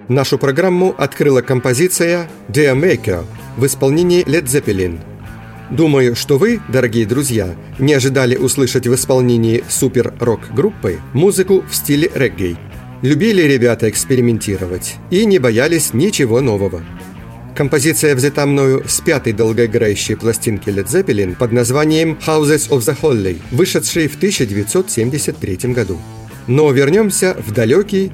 Нашу программу открыла композиция «Dear Maker» в исполнении Led Zeppelin. Думаю, что вы, дорогие друзья, не ожидали услышать в исполнении супер-рок-группы музыку в стиле регги. Любили ребята экспериментировать и не боялись ничего нового. Композиция взята мною с 5-й долгоиграющей пластинки Led Zeppelin под названием «Houses of the Holy», вышедшей в 1973 году. Но вернемся в далекий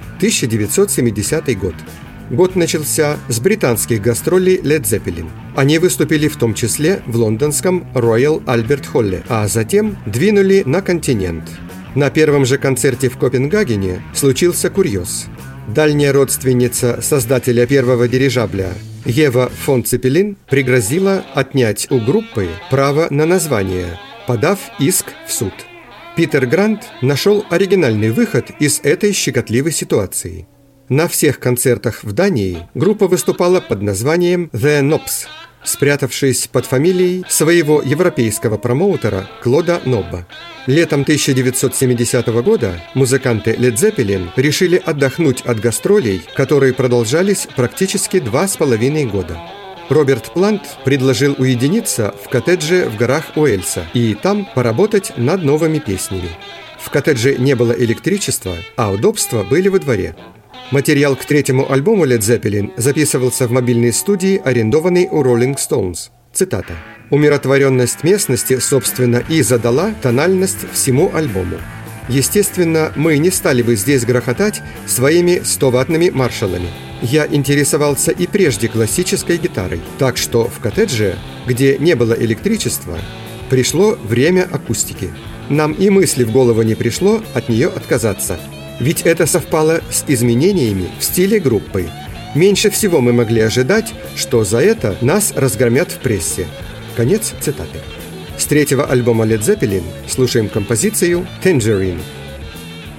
1970 год. Год начался с британских гастролей Led Zeppelin. Они выступили в том числе в лондонском Royal Albert Hall, а затем двинули на континент. На первом же концерте в Копенгагене случился курьез. Дальняя родственница создателя первого дирижабля Ева фон Цеппелин пригрозила отнять у группы право на название, подав иск в суд. Питер Грант нашел оригинальный выход из этой щекотливой ситуации. На всех концертах в Дании группа выступала под названием The Knobs, спрятавшись под фамилией своего европейского промоутера Клода Нобба. Летом 1970 года музыканты Led Zeppelin решили отдохнуть от гастролей, которые продолжались практически 2,5 года. Роберт Плант предложил уединиться в коттедже в горах Уэльса и там поработать над новыми песнями. В коттедже не было электричества, а удобства были во дворе. Материал к третьему альбому Led Zeppelin записывался в мобильной студии, арендованной у Rolling Stones. Цитата. «Умиротворенность местности, собственно, и задала тональность всему альбому. Естественно, мы не стали бы здесь грохотать своими 100-ваттными маршалами. Я интересовался и прежде классической гитарой, так что в коттедже, где не было электричества, пришло время акустики. Нам и мысли в голову не пришло от нее отказаться. Ведь это совпало с изменениями в стиле группы. Меньше всего мы могли ожидать, что за это нас разгромят в прессе». Конец цитаты. С третьего альбома Led Zeppelin слушаем композицию «Tangerine».